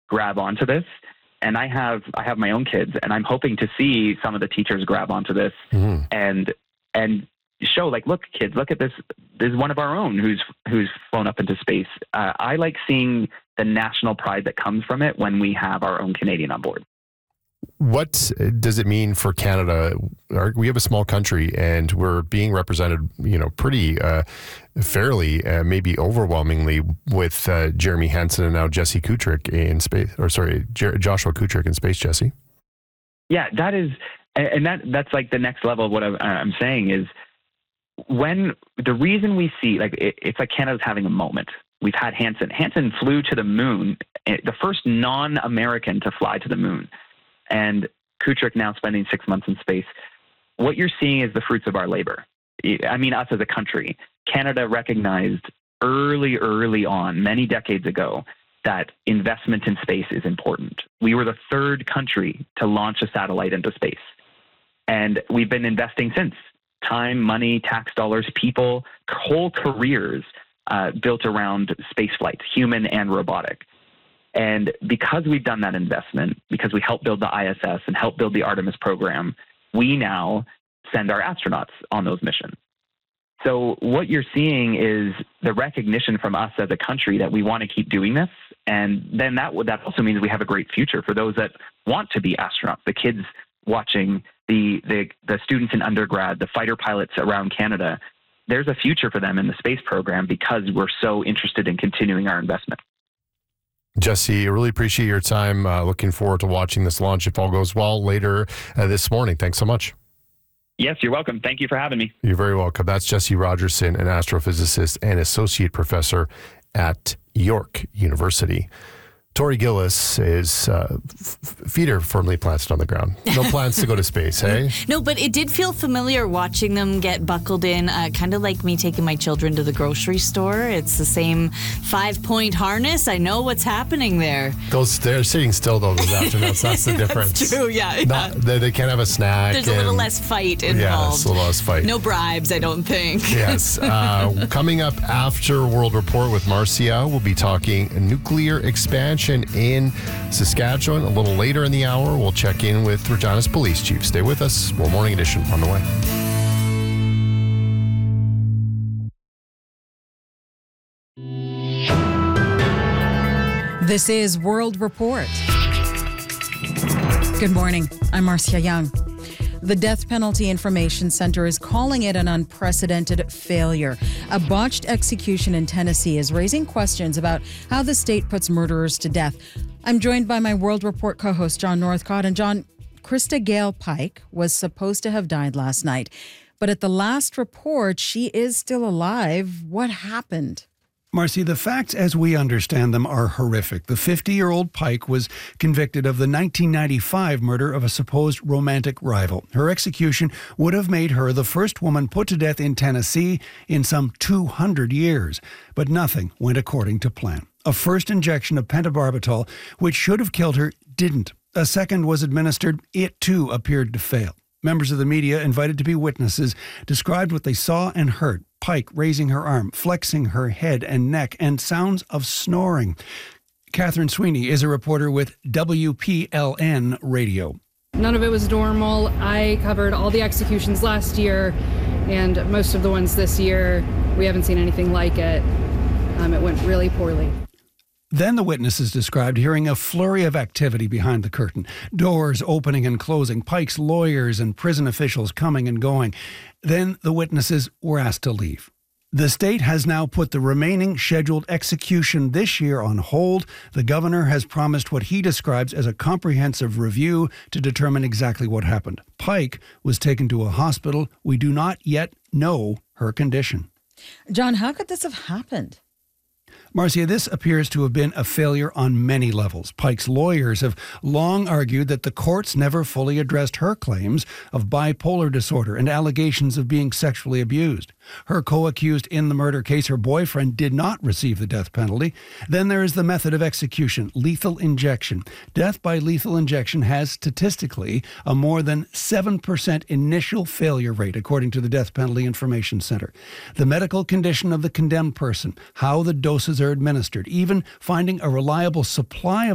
grab onto this. And I have my own kids, and I'm hoping to see some of the teachers grab onto this and show, like, look, kids, look at this. This is one of our own who's flown up into space. I like seeing the national pride that comes from it when we have our own Canadian on board. What does it mean for Canada? We have a small country, and we're being represented, pretty fairly, maybe overwhelmingly, with Jeremy Hansen and now Jesse Kutrick in space. Joshua Kutrick in space. Jesse. Yeah, that is, and that's like the next level of what I'm saying is when the reason we see, like, it's like Canada's having a moment. We've had Hansen. Hansen flew to the moon, the first non-American to fly to the moon. And Kutrick now spending 6 months in space. What you're seeing is the fruits of our labor. I mean, us as a country. Canada recognized early on, many decades ago, that investment in space is important. We were the third country to launch a satellite into space. And we've been investing since. Time, money, tax dollars, people, whole careers built around space flights, human and robotic. And because we've done that investment, because we helped build the ISS and helped build the Artemis program, we now send our astronauts on those missions. So what you're seeing is the recognition from us as a country that we want to keep doing this. And then that also means we have a great future for those that want to be astronauts, the kids watching, the students in undergrad, the fighter pilots around Canada. There's a future for them in the space program because we're so interested in continuing our investment. Jesse, I really appreciate your time. Looking forward to watching this launch if all goes well later this morning. Thanks so much. Yes, you're welcome. Thank you for having me. You're very welcome. That's Jesse Rogerson, an astrophysicist and associate professor at York University. Tori Gillis is feet are firmly planted on the ground. No plans to go to space, hey? No, but it did feel familiar watching them get buckled in, kind of like me taking my children to the grocery store. It's the same 5-point harness. I know what's happening there. They're sitting still, though, those astronauts. That's the difference. That's true, yeah. They can't have a snack. There's a little less fight involved. Yeah, it's a little less fight. No bribes, I don't think. Yes. Coming up after World Report with Marcia, we'll be talking nuclear expansion in Saskatchewan. A little later in the hour, we'll check in with Regina's police chief. Stay with us. More Morning Edition on the way. This is World Report. Good morning. I'm Marcia Young. The Death Penalty Information Center is calling it an unprecedented failure. A botched execution in Tennessee is raising questions about how the state puts murderers to death. I'm joined by my World Report co-host, John Northcott. And John, Krista Gale Pike was supposed to have died last night, but at the last report, she is still alive. What happened? Marcy, the facts as we understand them are horrific. The 50-year-old Pike was convicted of the 1995 murder of a supposed romantic rival. Her execution would have made her the first woman put to death in Tennessee in some 200 years. But nothing went according to plan. A first injection of pentobarbital, which should have killed her, didn't. A second was administered. It, too, appeared to fail. Members of the media invited to be witnesses described what they saw and heard. Pike raising her arm, flexing her head and neck, and sounds of snoring. Catherine Sweeney is a reporter with WPLN Radio. None of it was normal. I covered all the executions last year, and most of the ones this year, we haven't seen anything like it. It went really poorly. Then the witnesses described hearing a flurry of activity behind the curtain. Doors opening and closing, Pike's lawyers and prison officials coming and going. Then the witnesses were asked to leave. The state has now put the remaining scheduled execution this year on hold. The governor has promised what he describes as a comprehensive review to determine exactly what happened. Pike was taken to a hospital. We do not yet know her condition. John, how could this have happened? Marcia, this appears to have been a failure on many levels. Pike's lawyers have long argued that the courts never fully addressed her claims of bipolar disorder and allegations of being sexually abused. Her co-accused in the murder case, her boyfriend, did not receive the death penalty. Then there is the method of execution, lethal injection. Death by lethal injection has statistically a more than 7% initial failure rate, according to the Death Penalty Information Center. The medical condition of the condemned person, how the doses are administered, even finding a reliable supply of